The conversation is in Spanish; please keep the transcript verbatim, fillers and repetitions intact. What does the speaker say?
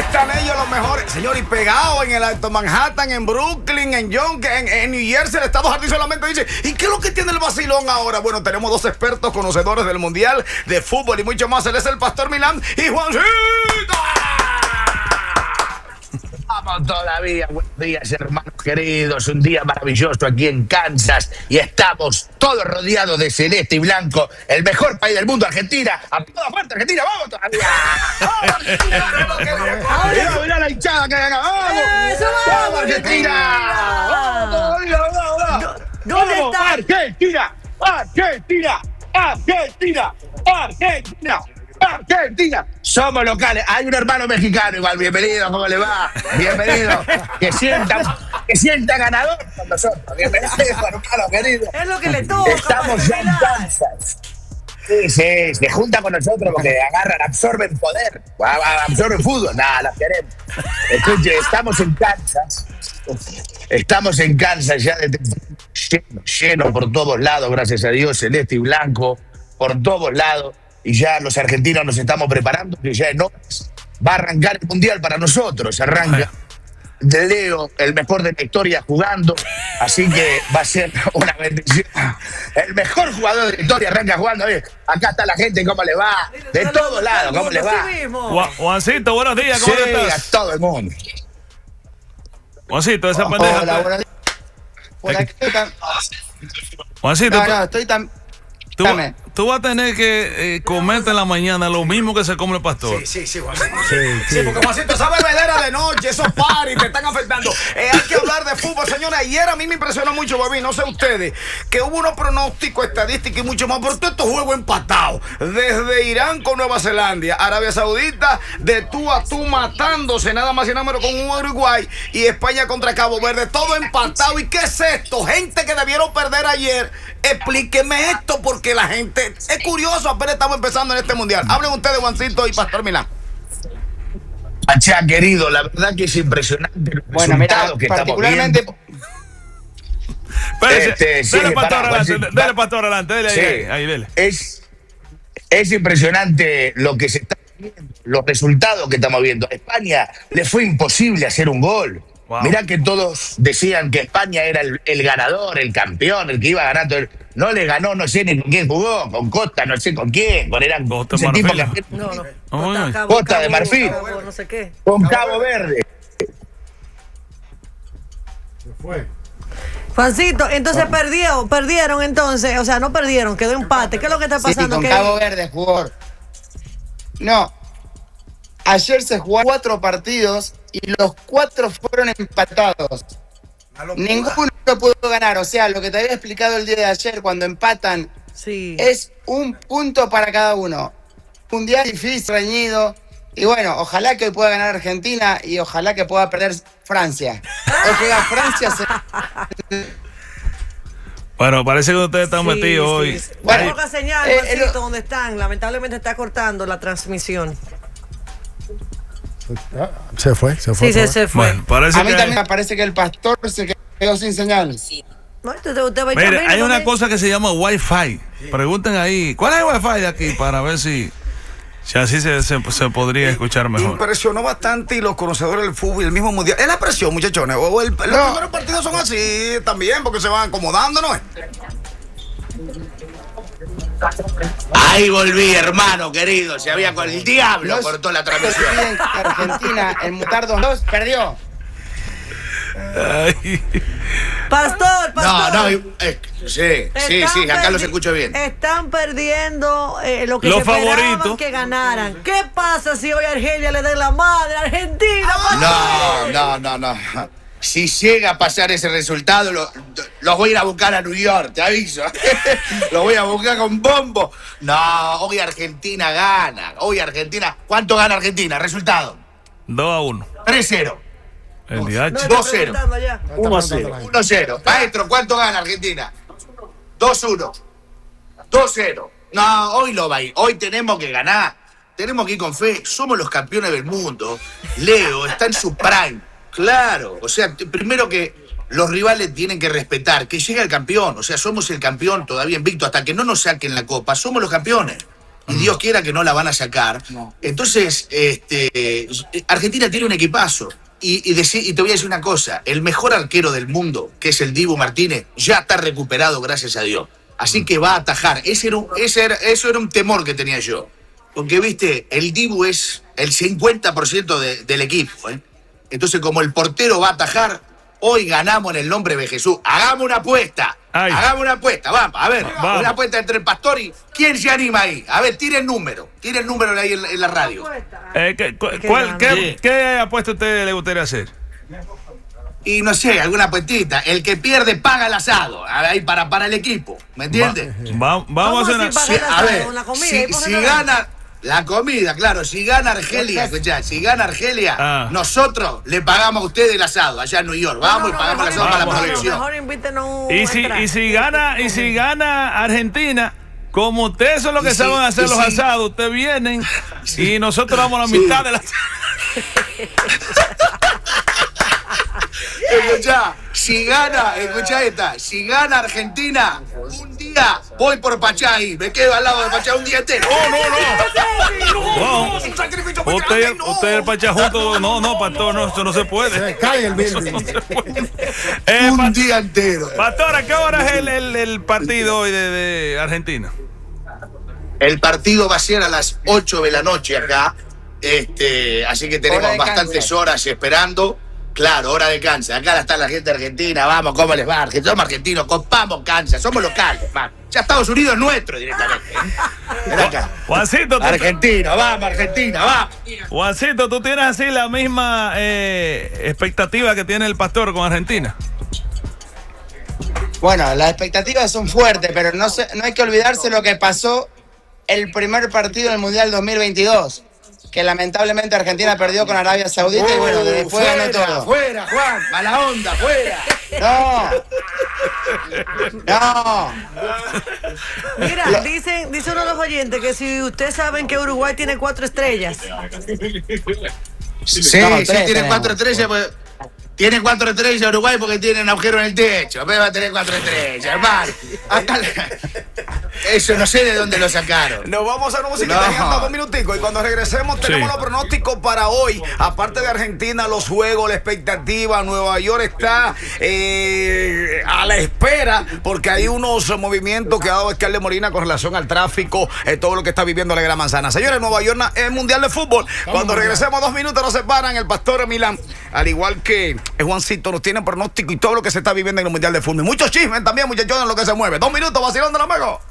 están ellos los mejores. Señor, y pegado en el Alto Manhattan, en Brooklyn, en Yonkers, en, en New Jersey, el Estado Jardín solamente dice, ¿y qué es lo que tiene el vacilón ahora? Bueno, tenemos dos expertos conocedores del Mundial de Fútbol y mucho más. Él es el Pastor Milán y Juancito. Vamos todavía, buenos días hermanos queridos, un día maravilloso aquí en Kansas y estamos todos rodeados de celeste y blanco, el mejor país del mundo, Argentina. ¡A toda fuerte, Argentina! ¡Vamos todavía! ¡Vamos, Argentina! ¡Mira, mira la hinchada que hay acá! ¡Vamos! ¡Vamos, Argentina! ¡Vamos todavía! ¡Vamos! ¿Dónde está? ¡Argentina! ¡Argentina! ¡Argentina! ¡Argentina! Argentina, somos locales. Hay un hermano mexicano igual, bienvenido, ¿cómo le va? Bienvenido, que sienta, que sienta ganador con nosotros. Bienvenido, hermano querido. Es lo que le toca. Estamos ya en Kansas. Sí, sí, se junta con nosotros porque agarran, absorben poder, absorben fútbol. Nada, las queremos. Escuche, estamos en Kansas. Estamos en Kansas ya de lleno, lleno por todos lados, gracias a Dios, celeste y blanco, por todos lados. Y ya los argentinos nos estamos preparando, que ya no va a arrancar el Mundial para nosotros. Arranca de Leo, el mejor de la historia jugando, así que va a ser una bendición. El mejor jugador de la historia arranca jugando. Acá está la gente, ¿cómo le va? De todos lados, ¿cómo le va? Juancito, buenos días, ¿cómo sí, estás? A todo el mundo. Juancito, esa pendeja. Hola, buenos días. Por aquí están. Juancito, No, no, estoy tan... Tú, tú vas a tener que eh, comerte en la mañana lo mismo que se come el pastor. Sí, sí, sí, Juancito. Sí, sí. sí, porque Juancito, esa bebedera de noche, esos paris te están afectando. Eh, hay que hablar de fútbol, señores. Ayer a mí me impresionó mucho, baby, no sé ustedes, que hubo unos pronósticos, estadísticas y mucho más, pero todos estos juegos empatados. Desde Irán con Nueva Zelanda, Arabia Saudita, de tú a tú matándose, nada más y nada menos con un Uruguay, y España contra Cabo Verde, todo empatado. ¿Y qué es esto? Gente que debieron perder ayer. Explíqueme esto porque la gente es curioso, apenas estamos empezando en este mundial. Hablen ustedes, Juancito y Pastor Milán. Pachá, querido, la verdad que es impresionante el bueno, mira, que particularmente... estamos viendo. Este, sí, dale, pastor, para, adelante, Juancito, dale, pastor, adelante, dale, sí, ahí, ahí, dale. Es, es impresionante lo que se está viendo, los resultados que estamos viendo. A España le fue imposible hacer un gol. Wow. Mirá que todos decían que España era el, el ganador, el campeón, el que iba a ganar todo el... No le ganó, no sé ni con quién jugó, con Costa, no sé con quién, con eran Costa ese Marfil. tipo que... No, no. Oh, Costa, Costa Cabo, de Marfil. Cabo, no sé qué. Con Cabo Verde. Se fue. Juancito, entonces oh. perdió, perdieron entonces, o sea, no perdieron, quedó empate. ¿Qué es lo que está pasando? Sí, con ¿Qué? Cabo Verde jugó. No. Ayer se jugaron cuatro partidos y los cuatro fueron empatados. Ninguno pudo ganar. O sea, lo que te había explicado el día de ayer, cuando empatan, sí, es un punto para cada uno. Un día difícil, reñido. Y bueno, ojalá que hoy pueda ganar Argentina y ojalá que pueda perder Francia. Hoy juega Francia. Se... Bueno, parece que ustedes están sí, metidos sí, hoy. Sí. Bueno, poca señal, eh, Juancito, eh, donde están. Lamentablemente está cortando la transmisión. Se fue, se fue. Sí, se, se fue. Bueno, parece a mí que también me parece que el pastor se quedó sin señal. No, usted, usted va a mire, hay una ¿no? cosa que se llama Wi-Fi. Sí. Pregunten ahí, ¿cuál es el Wi-Fi de aquí? Para ver si, si así se, se, se podría escuchar mejor. Impresionó bastante y los conocedores del fútbol y el mismo mundial. Es la presión, muchachones. O el, los no. primeros partidos son así también porque se van acomodando, ¿no es? Ahí volví, hermano querido. Se había con el diablo, los, cortó la transmisión. Argentina, el Mutardo dos perdió. Ay. Pastor, pastor. No, no, eh, sí, sí, sí, acá los escucho bien. Están perdiendo eh, lo que los se favoritos que ganaran. ¿Qué pasa si hoy Argelia le da la madre a Argentina? No, no, no, no. Si llega a pasar ese resultado, lo, los voy a ir a buscar a New York, te aviso. Los voy a buscar con bombo. No, hoy Argentina gana. Hoy Argentina. ¿Cuánto gana Argentina? Resultado. dos a uno. tres cero. El D H. dos cero. uno a cero. uno a cero. Maestro, ¿cuánto gana Argentina? dos uno. dos cero. No, hoy lo va a ir. Hoy tenemos que ganar. Tenemos que ir con fe. Somos los campeones del mundo. Leo está en su prime. Claro, o sea, primero que los rivales tienen que respetar, que llega el campeón, o sea, somos el campeón todavía invicto, hasta que no nos saquen la copa, somos los campeones. y Dios quiera que no la van a sacar. No. Entonces, este, Argentina tiene un equipazo. Y, y, deci- y te voy a decir una cosa, el mejor arquero del mundo, que es el Dibu Martínez, ya está recuperado, gracias a Dios. Así que va a atajar. Ese era un, ese era, eso era un temor que tenía yo. Porque, viste, el Dibu es el cincuenta por ciento de, del equipo. ¿eh? Entonces, como el portero va a atajar, hoy ganamos en el nombre de Jesús. Hagamos una apuesta. Ay. Hagamos una apuesta. Vamos, a ver. Vamos. Una apuesta entre el pastor y... ¿Quién se anima ahí? A ver, tire el número. Tire el número ahí en, en la radio. Eh, ¿qué, cu- cuál, qué, ¿Qué apuesta a usted le gustaría hacer? Y no sé, alguna apuestita. El que pierde paga el asado. Ahí para, para el equipo. ¿Me entiendes? Va, va, vamos a hacer una... Sí, a ver, si, si gana... La comida, claro, si gana Argelia, escuchá, si gana Argelia, ah. nosotros le pagamos a ustedes el asado allá en New York. Vamos no, no, y pagamos el asado para la producción. Mejor invítenos y si, y si gana, y si gana Argentina, como ustedes son los que y saben si, hacer los si, asados, ustedes vienen sí. y nosotros damos la sí. mitad de la Escuchá, si gana, escuchá esta, si gana Argentina, un día voy por Pachay, me quedo al lado de Pachay un día entero. No, no, no. No, no. Usted, no. usted y el Pachay juntos, no, no, pastor, no, eso no se puede. Se cae el viernes. No eh, un día entero. Pastor, ¿a qué hora es el, el, el partido hoy de, de Argentina? El partido va a ser a las ocho de la noche acá, este, así que tenemos bastantes cáncer. horas esperando. Claro, hora de Kansas. Acá está la gente argentina. Vamos, ¿cómo les va? Somos argentinos, copamos Kansas. Somos locales, man. Ya Estados Unidos es nuestro directamente. Ven acá. Juancito, Argentina, vamos, Argentina, vamos. Juancito, ¿tú tienes así la misma eh, expectativa que tiene el pastor con Argentina? Bueno, las expectativas son fuertes, pero no, se, no hay que olvidarse lo que pasó el primer partido del Mundial dos mil veintidós. Que lamentablemente Argentina perdió con Arabia Saudita uh, y bueno, después ganó todo. Fuera, Juan, mala onda, fuera. No. No. Mira, Lo... dicen, dice uno de los oyentes que si ustedes saben que Uruguay tiene cuatro estrellas. Sí, sí, no, sí tiene cuatro estrellas, pues. Tiene cuatro estrellas Uruguay porque tiene un agujero en el techo. Va a tener cuatro estrellas, hermano. Acá le... Eso no sé de dónde lo sacaron. Nos vamos a una música no. Teniendo dos minuticos y cuando regresemos tenemos sí. los pronósticos para hoy. Aparte de Argentina, los juegos, la expectativa. Nueva York está eh, a la espera porque hay unos movimientos que ha dado Alcalde Molina con relación al tráfico, eh, todo lo que está viviendo la Gran Manzana. Señores, Nueva York es el Mundial de Fútbol. Cuando regresemos dos minutos nos separan el Pastor Milán, al igual que el Juancito, nos tiene pronóstico y todo lo que se está viviendo en el Mundial de Fútbol. Muchos chismes también, muchachos, en lo que se mueve. Dos minutos, vacilón de los Megos.